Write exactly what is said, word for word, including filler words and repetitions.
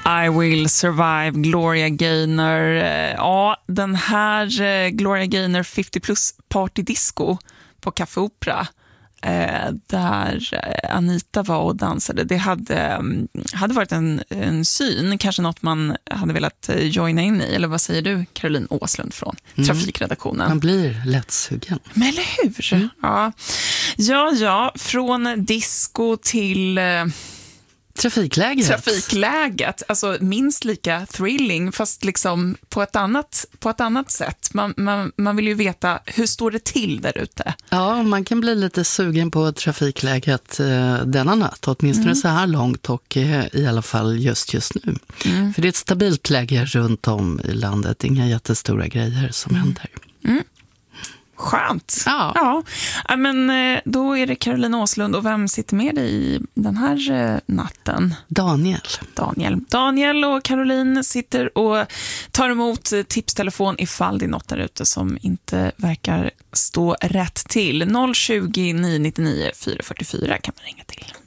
I Will Survive, Gloria Gaynor. Ja, den här Gloria Gaynor femtio plus Party Disco på Café Opera, där Anita var och dansade. Det hade, hade varit en, en syn, kanske något man hade velat joina in i. Eller vad säger du, Caroline Åslund från mm. Trafikredaktionen? Man blir lätt sugen. Men eller hur? Mm. Ja. ja, ja, från disco till... Trafikläget. Trafikläget, alltså minst lika thrilling, fast liksom på ett annat, på ett annat sätt. Man, man, man vill ju veta, hur står det till där ute? Ja, man kan bli lite sugen på trafikläget eh, denna natt, åtminstone mm. så här långt och eh, i alla fall just just nu. Mm. För det är ett stabilt läge runt om i landet, inga jättestora grejer som mm. händer. Mm. Skönt. Ja. ja. Men då är det Caroline Åslund, och vem sitter med i den här natten? Daniel. Daniel. Daniel och Caroline sitter och tar emot tipstelefon ifall det är något där ute som inte verkar stå rätt till. noll tjugo, nio nio nio, fyra fyra fyra kan man ringa till.